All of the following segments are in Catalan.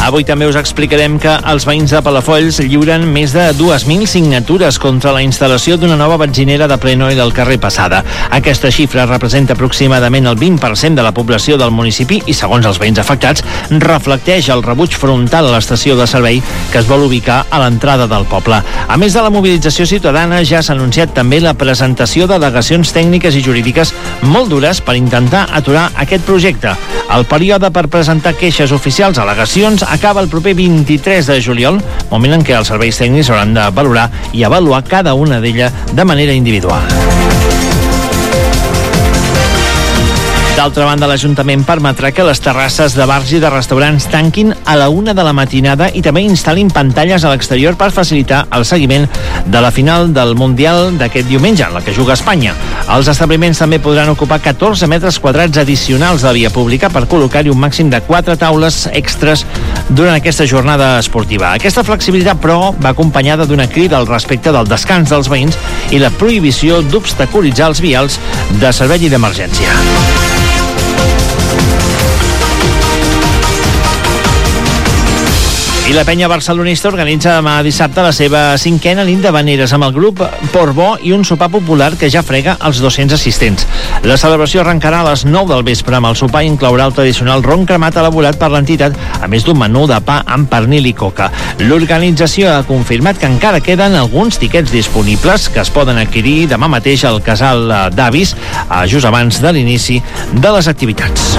Avui també us explicarem que els veïns de Palafolls lliuren més de 2.000 signatures contra la instal·lació d'una nova benzinera de Plenoil al carrer Passada. Aquesta xifra representa aproximadament el 20% de la població del municipi i, segons els veïns afectats, reflecteix el rebuig frontal a l'estació de servei que es vol ubicar a l'entrada del poble. A més de la mobilització ciutadana, ja s'ha anunciat també la presentació d'al·legacions tècniques i jurídiques molt dures per intentar aturar aquest projecte. El període per presentar queixes oficials, al·legacions, acaba el proper 23 de juliol, moment en què els serveis tècnics hauran de valorar i avaluar cada una d'elles de manera individual. D'altra banda, l'Ajuntament permetrà que les terrasses de bars i de restaurants tanquin a la 1 de la matinada i també instal·lin pantalles a l'exterior per facilitar el seguiment de la final del Mundial d'aquest diumenge, en la que juga Espanya. Els establiments també podran ocupar 14 metres quadrats addicionals de via pública per col·locar-hi un màxim de 4 taules extres durant aquesta jornada esportiva. Aquesta flexibilitat, però, va acompanyada d'una crida al respecte del descans dels veïns i la prohibició d'obstaculitzar els vials de servei i d'emergència. I la penya barcelonista organitza demà dissabte la seva 5a nit d'havaneres amb el grup Portbó i un sopar popular que ja frega els 200 assistents. La celebració arrencarà a les 9 del vespre amb el sopar i inclourà el tradicional ron cremat elaborat per l'entitat, a més d'un menú de pa amb pernil i coca. L'organització ha confirmat que encara queden alguns tiquets disponibles que es poden adquirir demà mateix al casal d'Avis, just abans de l'inici de les activitats.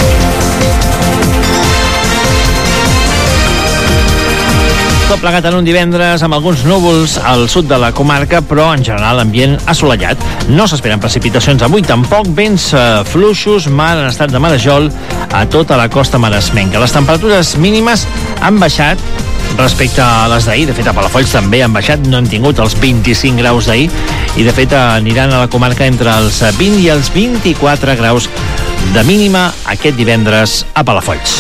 Tot plegat en un divendres amb alguns núvols al sud de la comarca, però en general ambient assolellat. No s'esperen precipitacions avui, tampoc vents fluixos, mar en estat de marejol a tota la costa maresmenca. Les temperatures mínimes han baixat respecte a les d'ahir. De fet, a Palafolls també han baixat, no hem tingut els 25 graus d'ahir i de fet aniran a la comarca entre els 20 i els 24 graus de mínima aquest divendres a Palafolls.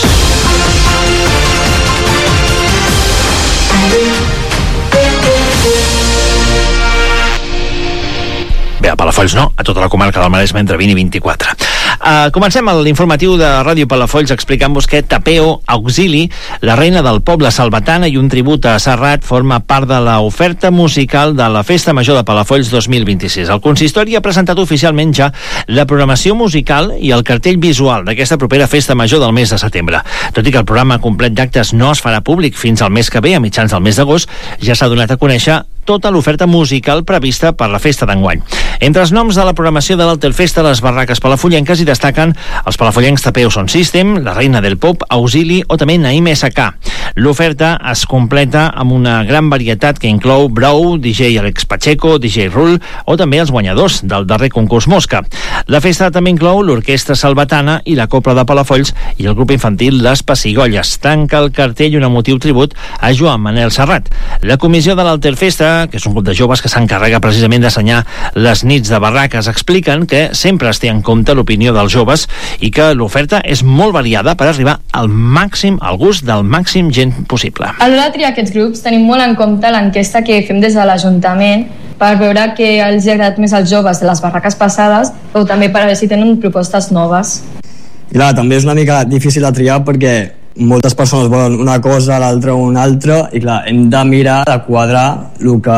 Bé, a Palafolls no, a tota la comarca del Maresme entre 20 i 24. Comencem l'informatiu de Ràdio Palafolls explicant-vos que Tapeo Auxili, la reina del poble salvatana i un tribut a Serrat, forma part de l'oferta musical de la Festa Major de Palafolls 2026. El consistori ha presentat oficialment ja la programació musical i el cartell visual d'aquesta propera Festa Major del mes de setembre. Tot i que el programa complet d'actes no es farà públic fins al mes que ve, a mitjans del mes d'agost, ja s'ha donat a conèixer tota l'oferta musical prevista per la festa d'enguany. Entre els noms de la programació de l'Altelfesta, les barraques palafollenques hi destaquen els palafollencs Tapeo Sound System, la reina del pop, Auxili o també Naim SK. L'oferta es completa amb una gran varietat que inclou Brou, DJ Alex Pacheco, DJ Rull o també els guanyadors del darrer concurs Mosca. La festa també inclou l'Orquestra Salvatana i la Copla de Palafolls i el grup infantil Les Pessigolles. Tanca el cartell un emotiu tribut a Joan Manel Serrat. La comissió de l'Altelfesta, que és un grup de joves que s'encarrega precisament d'assenyar les nits de barraques, expliquen que sempre es té en compte l'opinió dels joves i que l'oferta és molt variada per arribar al màxim, al gust del màxim gent possible. A l'hora de triar aquests grups tenim molt en compte l'enquesta que fem des de l'Ajuntament per veure què els ha agradat més als joves de les barraques passades, però també per veure si tenen propostes noves. I clar, també és una mica difícil de triar perquè moltes persones volen una cosa, l'altra una altra, i clar, hem de mirar de quadrar el que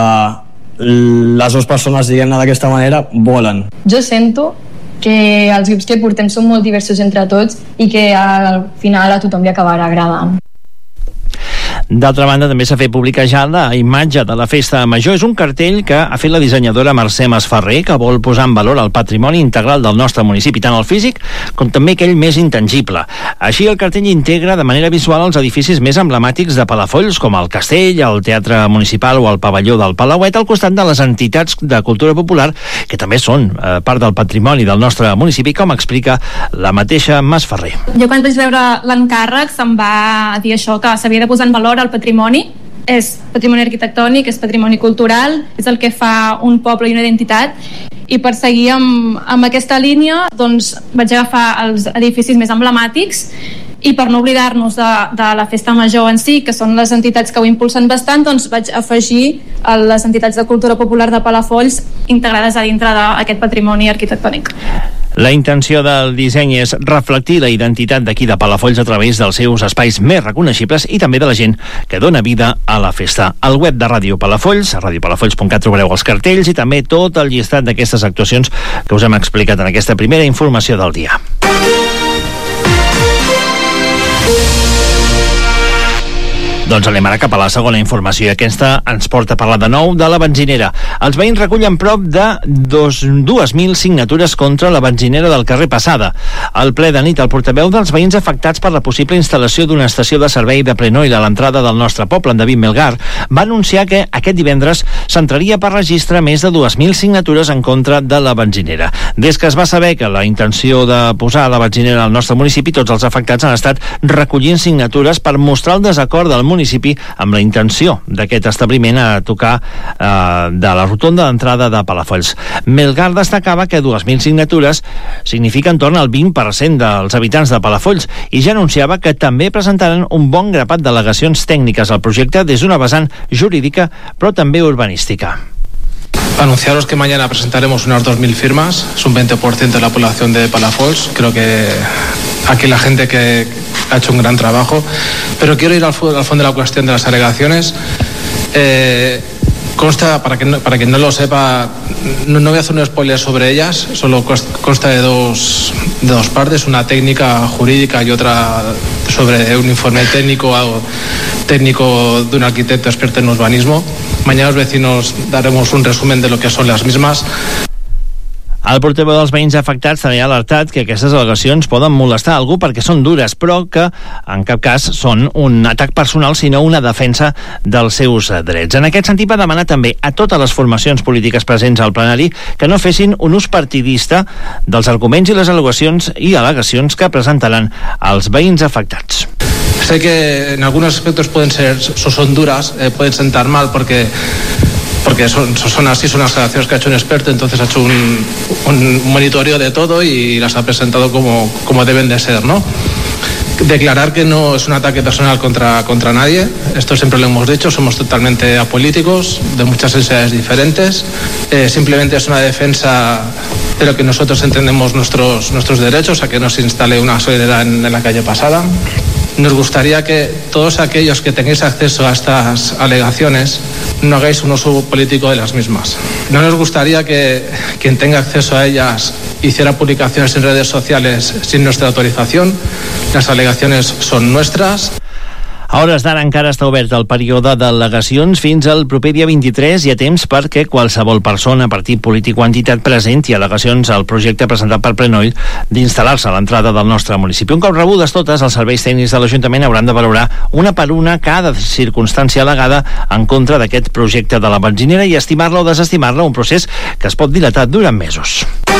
les dues persones, diguem-ne d'aquesta manera, volen. Jo sento que els grups que portem són molt diversos entre tots i que al final a tothom li acabarà agradant. D'altra banda, també s'ha fet pública ja la imatge de la Festa Major. És un cartell que ha fet la dissenyadora Mercè Masferrer, que vol posar en valor el patrimoni integral del nostre municipi, tant el físic com també aquell més intangible. Així, el cartell integra de manera visual els edificis més emblemàtics de Palafolls, com el Castell, el Teatre Municipal o el Pavelló del Palauet, al costat de les entitats de cultura popular, que també són part del patrimoni del nostre municipi, com explica la mateixa Masferrer. Jo quan vaig veure l'encàrrec se'm va dir això, que s'havia de posar en valor el patrimoni. És patrimoni arquitectònic, és patrimoni cultural, és el que fa un poble i una identitat, i per seguir amb aquesta línia doncs vaig agafar els edificis més emblemàtics i per no oblidar-nos de la Festa Major en si, que són les entitats que ho impulsen bastant, doncs vaig afegir les entitats de cultura popular de Palafolls integrades a dintre d'aquest patrimoni arquitectònic. La intenció del disseny és reflectir la identitat d'aquí de Palafolls a través dels seus espais més reconeixibles i també de la gent que dona vida a la festa. Al web de Ràdio Palafolls, a radiopalafolls.cat, trobareu els cartells i també tot el llistat d'aquestes actuacions que us hem explicat en aquesta primera informació del dia. Doncs anem ara cap a la segona informació i aquesta ens porta a parlar de nou de la benzinera. Els veïns recullen prop de 2.000 signatures contra la benzinera del carrer Passada. Al ple de nit, el portaveu dels veïns afectats per la possible instal·lació d'una estació de servei de Prenoil a l'entrada del nostre poble, en David Melgar, va anunciar que aquest divendres s'entraria per registre més de 2.000 signatures en contra de la benzinera. Des que es va saber que la intenció de posar la benzinera al nostre municipi, tots els afectats han estat recollint signatures per mostrar el desacord del municipi amb la intenció d'aquest establiment a tocar de la rotonda d'entrada de Palafolls. Melgar destacava que 2.000 signatures significa entorn al 20% dels habitants de Palafolls i ja anunciava que també presentaran un bon grapat d'al·legacions tècniques al projecte des d'una vessant jurídica però també urbanística. Anunciaros que mañana presentaremos unas 2.000 firmas, es un 20% de la población de Palafolls. Creo que aquí la gente que ha hecho un gran trabajo, pero quiero ir al fondo de la cuestión de las alegaciones. Consta, para quien no lo sepa, no voy a hacer un spoiler sobre ellas, solo consta de dos partes, una técnica jurídica y otra sobre un informe técnico de un arquitecto experto en urbanismo. Mañana los vecinos daremos un resumen de lo que son las mismas. El portaveu dels veïns afectats també ha alertat que aquestes al·legacions poden molestar algú perquè són dures, però que en cap cas són un atac personal, sinó una defensa dels seus drets. En aquest sentit va demanar també a totes les formacions polítiques presents al plenari que no fessin un ús partidista dels arguments i les al·legacions que presentaran els veïns afectats. Sé que en algunos aspectos son duras, pueden sentar mal porque son así, son las alegaciones que ha hecho un experto, entonces ha hecho un monitoreo de todo y las ha presentado como deben de ser, ¿no? Declarar que no es un ataque personal contra nadie, esto siempre lo hemos dicho, somos totalmente apolíticos, de muchas sensibilidades diferentes, simplemente es una defensa de lo que nosotros entendemos nuestros derechos, a que no se instale una gasolinera en la calle Passada. Nos gustaría que todos aquellos que tengáis acceso a estas alegaciones no hagáis un uso político de las mismas. No nos gustaría que quien tenga acceso a ellas hiciera publicaciones en redes sociales sin nuestra autorización. Las alegaciones son nuestras. A hores d'ara encara està obert el període d'al·legacions fins al proper dia 23 i a temps perquè qualsevol persona, partit polític o entitat presenti al·legacions al projecte presentat per Prenoil d'instal·lar-se a l'entrada del nostre municipi. Un cop rebudes totes, els serveis tècnics de l'Ajuntament hauran de valorar una per una cada circumstància al·legada en contra d'aquest projecte de la benzinera i estimar-la o desestimar-la, un procés que es pot dilatar durant mesos.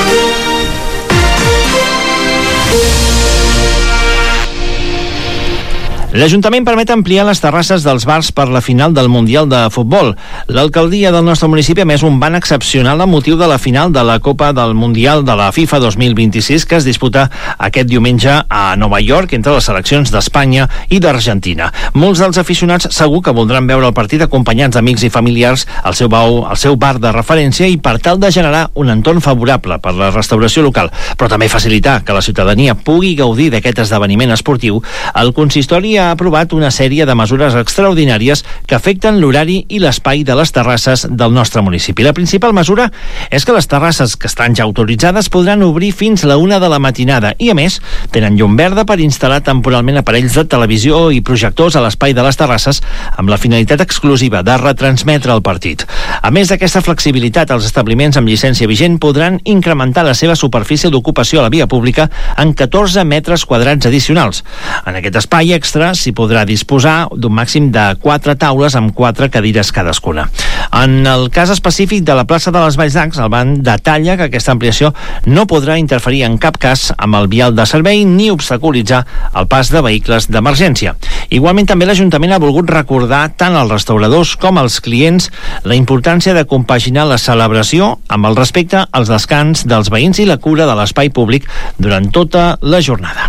L'Ajuntament permet ampliar les terrasses dels bars per la final del Mundial de Futbol. L'alcaldia del nostre municipi ha emès un ban excepcional amb motiu de la final de la Copa del Mundial de la FIFA 2026 que es disputa aquest diumenge a Nova York entre les seleccions d'Espanya i d'Argentina. Molts dels aficionats segur que voldran veure el partit acompanyats d'amics i familiars al seu bar de referència i per tal de generar un entorn favorable per la restauració local, però també facilitar que la ciutadania pugui gaudir d'aquest esdeveniment esportiu. El consistori ha aprovat una sèrie de mesures extraordinàries que afecten l'horari i l'espai de les terrasses del nostre municipi. La principal mesura és que les terrasses que estan ja autoritzades podran obrir fins la 1 de la matinada i, a més, tenen llum verda per instal·lar temporalment aparells de televisió i projectors a l'espai de les terrasses amb la finalitat exclusiva de retransmetre el partit. A més d'aquesta flexibilitat, els establiments amb llicència vigent podran incrementar la seva superfície d'ocupació a la via pública en 14 metres quadrats addicionals. En aquest espai extra s'hi podrà disposar d'un màxim de 4 taules amb 4 cadires cadascuna. En el cas específic de la plaça de les Valls d'Acs, el ban detalla que aquesta ampliació no podrà interferir en cap cas amb el vial de servei ni obstaculitzar el pas de vehicles d'emergència. Igualment, també l'Ajuntament ha volgut recordar tant als restauradors com als clients la importància de compaginar la celebració amb el respecte als descans dels veïns i la cura de l'espai públic durant tota la jornada.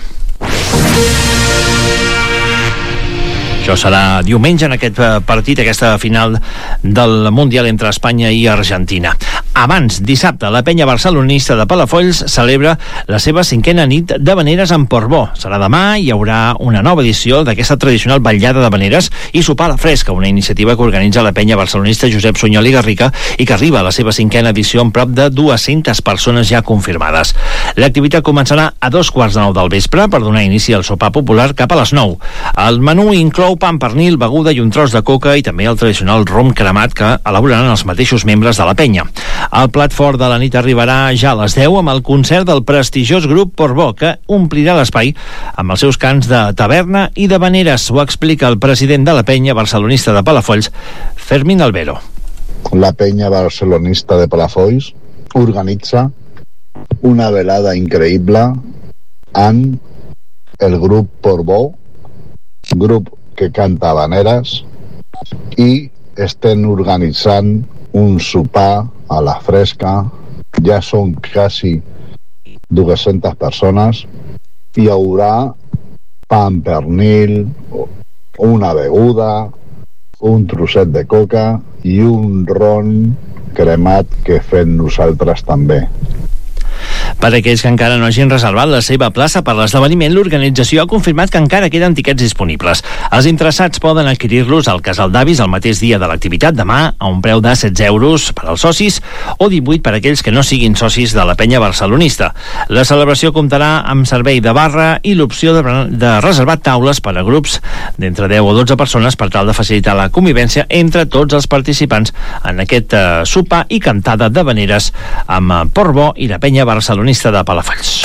Això serà diumenge en aquest partit, aquesta final del Mundial entre Espanya i Argentina. Abans, dissabte, la penya barcelonista de Palafolls celebra la seva 5a nit d'havaneres en Portbó. Serà demà, hi haurà una nova edició d'aquesta tradicional vetllada d'havaneres i sopar a la fresca, una iniciativa que organitza la penya barcelonista Josep Sunyol i Garriga i que arriba a la seva 5a edició amb prop de 200 persones ja confirmades. L'activitat començarà a 2:15 del vespre per donar inici al sopar popular cap a les 9. El menú inclou pa amb pernil, beguda i un tros de coca i també el tradicional rom cremat que elaboraran els mateixos membres de la penya. El plat fort de la nit arribarà ja a les 10 amb el concert del prestigiós grup Portbó, que omplirà l'espai amb els seus cants de taverna i d'havaneres. Ho explica el president de la penya barcelonista de Palafolls, Fermín Albero. La penya barcelonista de Palafolls organitza una velada increïble amb el grup Portbó, grup que canta havaneres, i estem organitzant un sopar a la fresca. Ja són quasi 200 persones. Hi haurà pa amb pernil, una beguda, un trosset de coca i un ron cremat que fem nosaltres també. Per a aquells que encara no hagin reservat la seva plaça per l'esdeveniment, l'organització ha confirmat que encara queden tiquets disponibles. Els interessats poden adquirir-los al Casal d'Avis el mateix dia de l'activitat, demà, a un preu de 16 euros per als socis o 18 per a aquells que no siguin socis de la penya barcelonista. La celebració comptarà amb servei de barra i l'opció de reservar taules per a grups d'entre 10 o 12 persones per tal de facilitar la convivència entre tots els participants en aquest sopar i cantada d'havaneres amb Portbó i la penya barcelonista de Palafolls.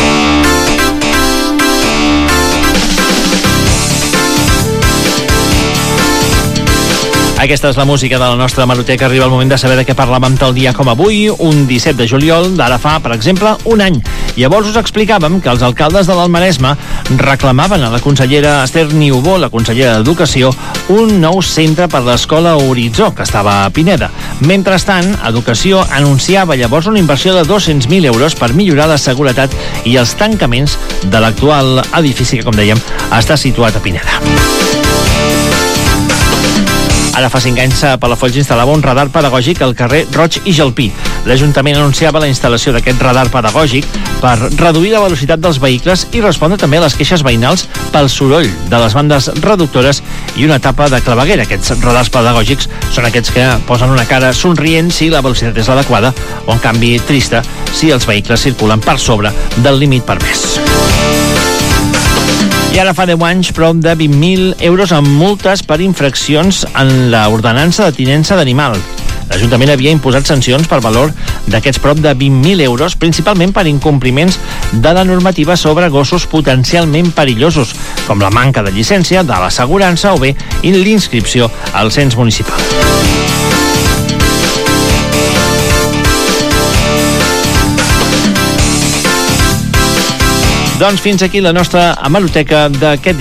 Aquesta és la música de la nostra hemeroteca. Arriba el moment de saber de què parlàvem tal dia com avui, un 17 de juliol, d'ara fa, per exemple, un any. Llavors us explicàvem que els alcaldes de l'Almaresme reclamaven a la consellera Esther Niubó, la consellera d'Educació, un nou centre per l'escola Horitzó, que estava a Pineda. Mentrestant, Educació anunciava llavors una inversió de 200.000 euros per millorar la seguretat i els tancaments de l'actual edifici que, com dèiem, està situat a Pineda. Ara fa 5 anys Palafolls instal·lava un radar pedagògic al carrer Roig i Gelpí. L'Ajuntament anunciava la instal·lació d'aquest radar pedagògic per reduir la velocitat dels vehicles i respondre també a les queixes veïnals pel soroll de les bandes reductores i una tapa de claveguera. Aquests radars pedagògics són aquests que posen una cara somrient si la velocitat és l'adequada o, en canvi, trista si els vehicles circulen per sobre del límit permès. I ara fa 10 anys, prop de 20.000 euros en multes per infraccions en l'ordenança de tinença d'animal. L'Ajuntament havia imposat sancions per valor d'aquests prop de 20.000 euros, principalment per incompliments de la normativa sobre gossos potencialment perillosos, com la manca de llicència, de l'assegurança o bé l'inscripció al cens municipal. Doncs fins aquí la nostra hemeroteca d'aquest